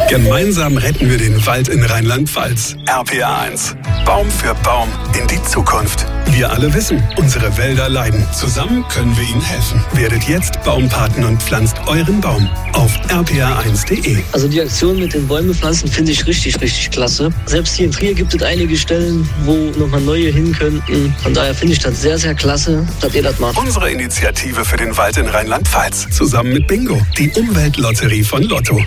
Gemeinsam retten wir den Wald in Rheinland-Pfalz. RPA 1. Baum für Baum in die Zukunft. Wir alle wissen, unsere Wälder leiden. Zusammen können wir ihnen helfen. Werdet jetzt Baumpaten und pflanzt euren Baum auf rpa1.de. Also die Aktion mit den Bäume pflanzen finde ich richtig klasse. Selbst hier in Trier gibt es einige Stellen, wo nochmal neue hin könnten. Von daher finde ich das sehr klasse, dass ihr das macht. Unsere Initiative für den Wald in Rheinland-Pfalz. Zusammen mit Bingo, die Umweltlotterie von Lotto.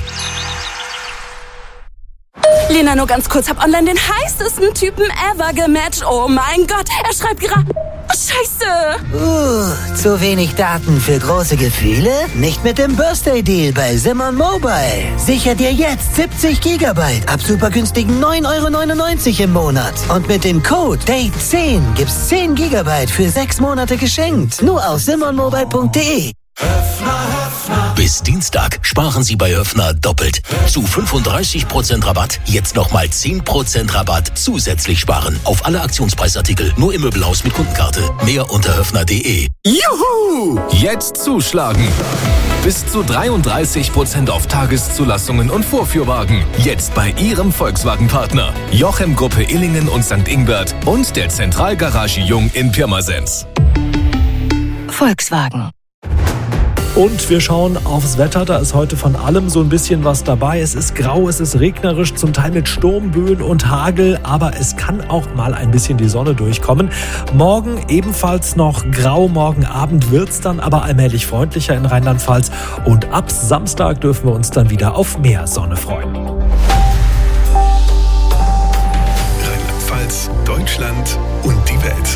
Lena, nur ganz kurz, hab online den heißesten Typen ever gematcht. Oh mein Gott, er schreibt gerade... Scheiße! Zu wenig Daten für große Gefühle? Nicht mit dem Birthday-Deal bei Simon Mobile. Sicher dir jetzt 70 GB ab super günstigen 9,99 € im Monat. Und mit dem Code DATE10 gibt's 10 GB für 6 Monate geschenkt. Nur auf simonmobile.de. Bis Dienstag sparen Sie bei Höffner doppelt. Zu 35% Rabatt, jetzt nochmal 10% Rabatt zusätzlich sparen. Auf alle Aktionspreisartikel, nur im Möbelhaus mit Kundenkarte. Mehr unter höffner.de. Juhu! Jetzt zuschlagen. Bis zu 33% auf Tageszulassungen und Vorführwagen. Jetzt bei Ihrem Volkswagen-Partner. Jochem Gruppe Illingen und St. Ingbert und der Zentralgarage Jung in Pirmasens. Volkswagen. Und wir schauen aufs Wetter, da ist heute von allem so ein bisschen was dabei. Es ist grau, es ist regnerisch, zum Teil mit Sturmböen und Hagel, aber es kann auch mal ein bisschen die Sonne durchkommen. Morgen ebenfalls noch grau, morgen Abend wird's dann aber allmählich freundlicher in Rheinland-Pfalz und ab Samstag dürfen wir uns dann wieder auf mehr Sonne freuen. Rheinland-Pfalz, Deutschland und die Welt.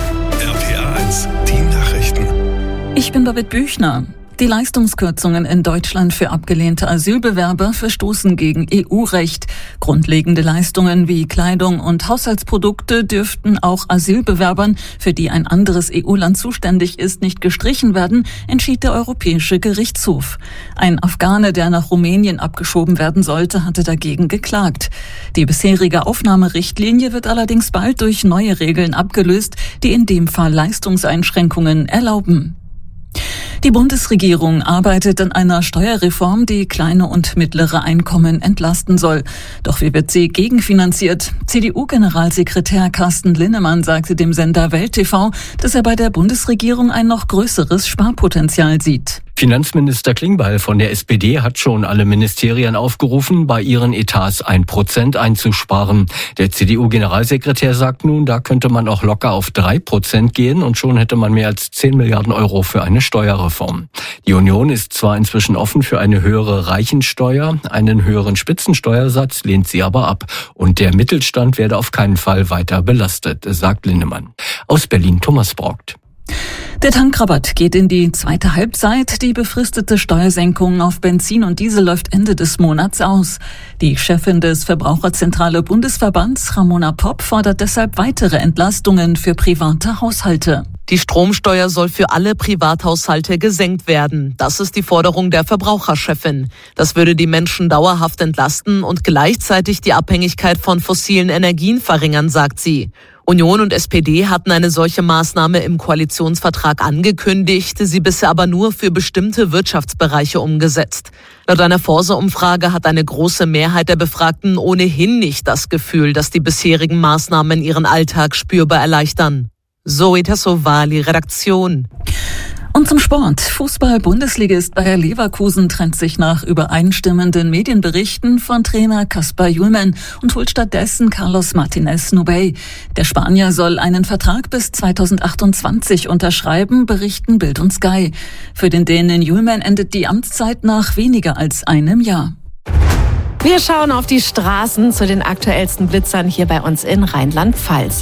RPA 1, die Nachrichten. Ich bin Babette Büchner. Die Leistungskürzungen in Deutschland für abgelehnte Asylbewerber verstoßen gegen EU-Recht. Grundlegende Leistungen wie Kleidung und Haushaltsprodukte dürften auch Asylbewerbern, für die ein anderes EU-Land zuständig ist, nicht gestrichen werden, entschied der Europäische Gerichtshof. Ein Afghane, der nach Rumänien abgeschoben werden sollte, hatte dagegen geklagt. Die bisherige Aufnahmerichtlinie wird allerdings bald durch neue Regeln abgelöst, die in dem Fall Leistungseinschränkungen erlauben. Die Bundesregierung arbeitet an einer Steuerreform, die kleine und mittlere Einkommen entlasten soll. Doch wie wird sie gegenfinanziert? CDU-Generalsekretär Carsten Linnemann sagte dem Sender Welt TV, dass er bei der Bundesregierung ein noch größeres Sparpotenzial sieht. Finanzminister Klingbeil von der SPD hat schon alle Ministerien aufgerufen, bei ihren Etats 1% einzusparen. Der CDU-Generalsekretär sagt nun, da könnte man auch locker auf 3% gehen und schon hätte man mehr als 10 Milliarden Euro für eine Steuerreform. Die Union ist zwar inzwischen offen für eine höhere Reichensteuer, einen höheren Spitzensteuersatz lehnt sie aber ab. Und der Mittelstand werde auf keinen Fall weiter belastet, sagt Linnemann. Aus Berlin Thomas Brockt. Der Tankrabatt geht in die zweite Halbzeit. Die befristete Steuersenkung auf Benzin und Diesel läuft Ende des Monats aus. Die Chefin des Verbraucherzentrale Bundesverbands, Ramona Popp, fordert deshalb weitere Entlastungen für private Haushalte. Die Stromsteuer soll für alle Privathaushalte gesenkt werden. Das ist die Forderung der Verbraucherchefin. Das würde die Menschen dauerhaft entlasten und gleichzeitig die Abhängigkeit von fossilen Energien verringern, sagt sie. Union und SPD hatten eine solche Maßnahme im Koalitionsvertrag angekündigt, sie bisher aber nur für bestimmte Wirtschaftsbereiche umgesetzt. Laut einer Forsa-Umfrage hat eine große Mehrheit der Befragten ohnehin nicht das Gefühl, dass die bisherigen Maßnahmen ihren Alltag spürbar erleichtern. Zoe Tassovali, Redaktion. Und zum Sport. Fußball-Bundesligist Bayer Leverkusen trennt sich nach übereinstimmenden Medienberichten von Trainer Kasper Hjulmand und holt stattdessen Carlos Martinez Nubey. Der Spanier soll einen Vertrag bis 2028 unterschreiben, berichten Bild und Sky. Für den Dänen Hjulmand endet die Amtszeit nach weniger als einem Jahr. Wir schauen auf die Straßen zu den aktuellsten Blitzern hier bei uns in Rheinland-Pfalz.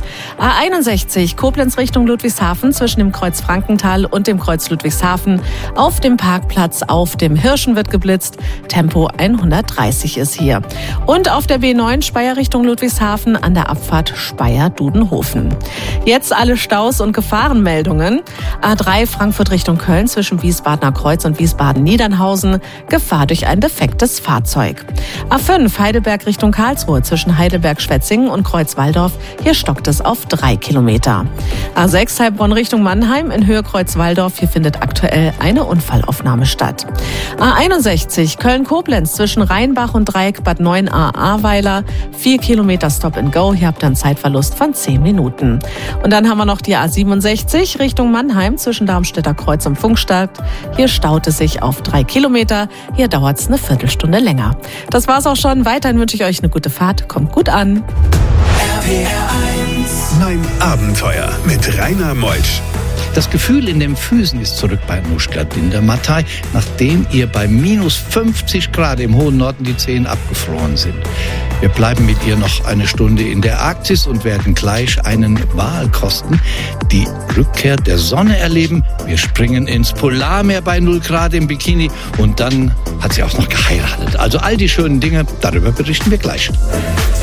A61 Koblenz Richtung Ludwigshafen zwischen dem Kreuz Frankenthal und dem Kreuz Ludwigshafen. Auf dem Parkplatz auf dem Hirschen wird geblitzt. Tempo 130 ist hier. Und auf der B9 Speyer Richtung Ludwigshafen an der Abfahrt Speyer-Dudenhofen. Jetzt alle Staus und Gefahrenmeldungen. A3 Frankfurt Richtung Köln zwischen Wiesbadener Kreuz und Wiesbaden-Niedernhausen. Gefahr durch ein defektes Fahrzeug. A5 Heidelberg Richtung Karlsruhe zwischen Heidelberg-Schwetzingen und Kreuzwaldorf. Hier stockt es auf 3 Kilometer. A6 Heilbronn Richtung Mannheim in Höhe Kreuzwaldorf. Hier findet aktuell eine Unfallaufnahme statt. A61 Köln-Koblenz zwischen Rheinbach und Dreieck Bad 9a Ahrweiler. 4 Kilometer Stop and Go. Hier habt ihr einen Zeitverlust von 10 Minuten. Und dann haben wir noch die A67 Richtung Mannheim zwischen Darmstädter Kreuz und Funkstadt. Hier staut es sich auf 3 Kilometer. Hier dauert es eine Viertelstunde länger. Das war's auch schon. Weiterhin wünsche ich euch eine gute Fahrt. Kommt gut an. Mein Abenteuer mit Rainer Meutsch. Das Gefühl in den Füßen ist zurück bei Anushka Dindermatai, nachdem ihr bei minus 50 Grad im hohen Norden die Zehen abgefroren sind. Wir bleiben mit ihr noch eine Stunde in der Arktis und werden gleich einen Wal kosten, die Rückkehr der Sonne erleben. Wir springen ins Polarmeer bei 0 Grad im Bikini und dann hat sie auch noch geheiratet. Also all die schönen Dinge, darüber berichten wir gleich.